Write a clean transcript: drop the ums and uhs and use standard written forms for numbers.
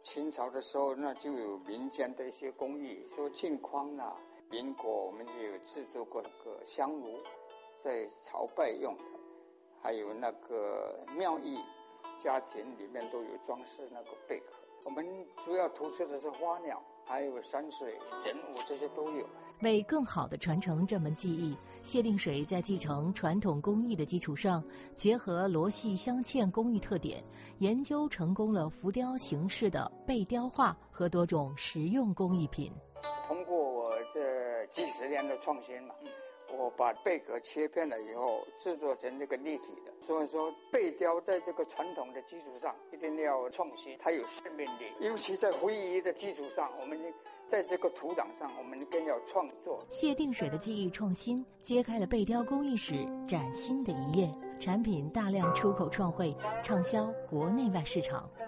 清朝的时候，那就有民间的一些工艺，说镜框啦。民国我们也有制作过那个香炉，在朝拜用的，还有那个庙宇家庭里面都有装饰那个贝壳。我们主要涂饰的是花鸟，还有山水、人物，这些都有。 为更好地传承这门技艺，谢定水在继承传统工艺的基础上，结合罗系镶嵌工艺特点，研究成功了浮雕形式的贝雕画和多种实用工艺品。 通过我这几十年的创新嘛，我把贝壳切片了以后，制作成这个立体的。所以说，贝雕在这个传统的基础上，一定要创新，它有生命力。尤其在回忆的基础上，我们在这个土壤上，我们更要创作。 谢定水的技艺创新，揭开了贝雕工艺史崭新的一页，产品大量出口创汇，畅销国内外市场。